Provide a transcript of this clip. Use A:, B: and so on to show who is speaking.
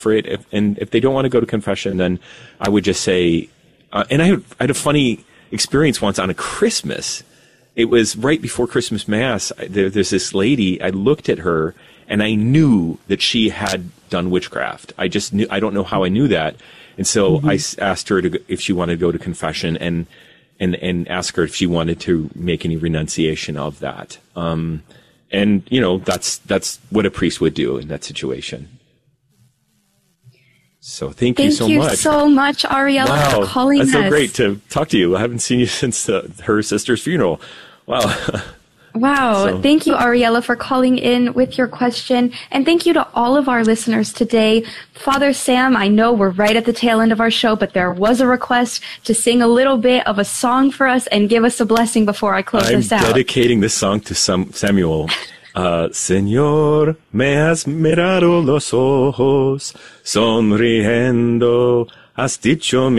A: for it. And if they don't want to go to confession, then I would just say, and I had a funny experience once on a Christmas. It was right before Christmas Mass. There's this lady, I looked at her and I knew that she had done witchcraft. I just knew, I don't know how I knew that. And so I asked her if she wanted to go to confession and ask her if she wanted to make any renunciation of that. And you know, that's what a priest would do in that situation. So thank you so much.
B: Thank you so much, Ariella, for calling us.
A: That's so great to talk to you. I haven't seen you since her sister's funeral. Wow.
B: Wow.
A: So.
B: Thank you, Ariella, for calling in with your question. And thank you to all of our listeners today. Father Sam, I know we're right at the tail end of our show, but there was a request to sing a little bit of a song for us and give us a blessing before I close this out.
A: I'm dedicating this song to Samuel. Señor, me has mirado los ojos, sonriendo, has dicho